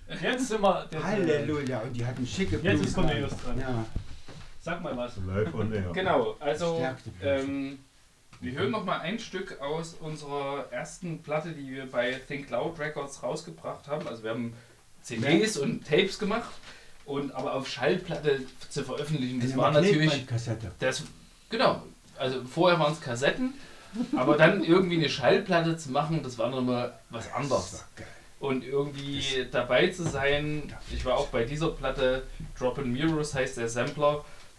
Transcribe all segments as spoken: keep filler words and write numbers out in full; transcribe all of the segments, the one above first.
Jetzt sind wir. Halleluja, und die hatten schicke Blumen. Jetzt ist Cornelius dran. Ja. Sag mal was. Live on air. Genau, also Stärkte Blumen. ähm, wir hören noch mal ein Stück aus unserer ersten Platte, die wir bei Think Loud Records rausgebracht haben. Also wir haben C Ds und Tapes gemacht, und aber auf Schallplatte zu veröffentlichen, das Eine war natürlich Magnetbandkassette. das genau. Also vorher waren es Kassetten, aber dann irgendwie eine Schallplatte zu machen, das war nochmal was Das anderes. war geil. Und irgendwie dabei zu sein, ich war auch bei dieser Platte, Drop in Mirrors heißt der Sampler,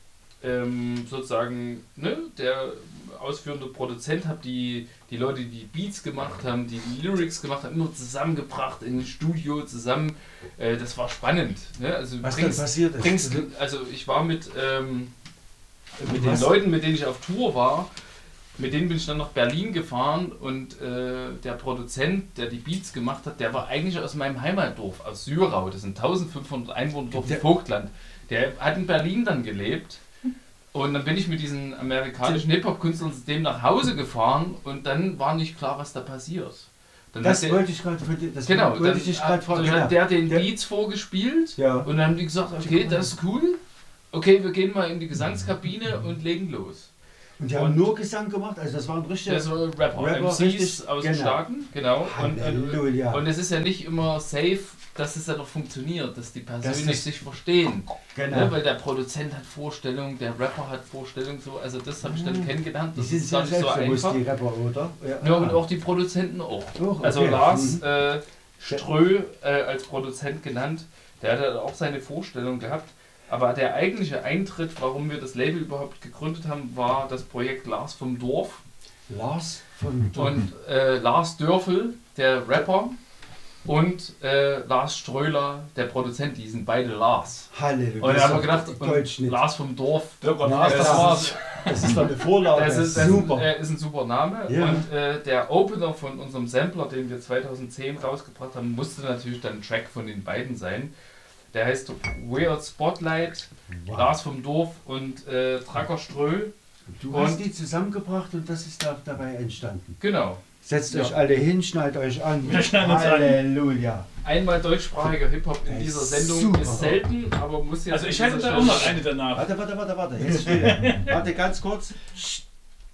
ähm, sozusagen ne, der ausführende Produzent, habe die, die Leute, die die Beats gemacht haben, die die Lyrics gemacht haben, immer zusammengebracht in ein Studio zusammen. Äh, das war spannend. Ne? Also Was bringst, dann passiert ist. bringst, also ich war mit, ähm, mit den Was? Leuten, mit denen ich auf Tour war, mit denen bin ich dann nach Berlin gefahren, und äh, der Produzent, der die Beats gemacht hat, der war eigentlich aus meinem Heimatdorf, aus Syrau. Das sind eintausendfünfhundert Einwohnerdorf im Vogtland. Der hat in Berlin dann gelebt, und dann bin ich mit diesen amerikanischen Hip-Hop-Künstlern zu dem nach Hause gefahren, und dann war nicht klar, was da passiert. Dann Das hat der, wollte ich gerade von dir, das genau, wollte dann, ich dich gerade fragen. dann hat Ja. der den Der- Beats vorgespielt, Ja. und dann haben die gesagt, okay, das ist cool, okay, wir gehen mal in die Gesangskabine und legen los. Und die haben Und- nur Gesang gemacht, also das waren richtige Das war Rapper, Rapper, M Cs richtig, aus den genau. Staaten, genau. Und, und, Halleluja. und es ist ja nicht immer safe, dass es ja doch funktioniert, dass die persönlich Das ist- sich verstehen. Genau. Ne? Weil der Produzent hat Vorstellungen, der Rapper hat Vorstellungen, so. Also das habe ich dann Mhm. kennengelernt, Die das sind ist gar sehr nicht so selbstbewusst, einfach. die Rapper, oder? Ja, und auch die Produzenten auch. Oh, Also okay. Lars Mhm. äh, Strö äh, als Produzent genannt, der hat halt auch seine Vorstellung gehabt. Aber der eigentliche Eintritt, warum wir das Label überhaupt gegründet haben, war das Projekt Lars vom Dorf. Lars von Und äh, Lars Dörfel, der Rapper, und äh, Lars Ströhler, der Produzent, die sind beide Lars. Halleluja. Und Das da haben wir ist gedacht, doch und Deutschschnitt. Lars vom Dorf, Dörper Lars, das das ist- war's. Das ist dann eine Vorlage. das ist, das Super. Ist, äh, ist ein super Name. Ja. Und äh, der Opener von unserem Sampler, den wir zweitausendzehn rausgebracht haben, musste natürlich dann ein Track von den beiden sein. Der heißt Weird Spotlight, Wow. Lars vom Dorf und äh, Tracker Strö. Du Und- hast die zusammengebracht und das ist da, dabei entstanden. Genau. Setzt Ja. euch alle hin, schnallt euch an. Wir schnallen uns an. Halleluja. Einmal deutschsprachiger Hip-Hop in Ey, dieser Sendung super. ist selten, aber muss jetzt. Also ich an hätte dieser da auch Stelle- noch eine danach. Warte, warte, warte, warte. Jetzt still. Warte ganz kurz. Psst.